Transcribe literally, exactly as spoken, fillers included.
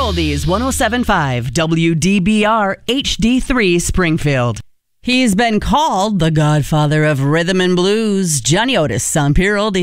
Oldies one oh seven point five W D B R H D three Springfield. He's been called the godfather of rhythm and blues. Johnny Otis on Pure Oldies.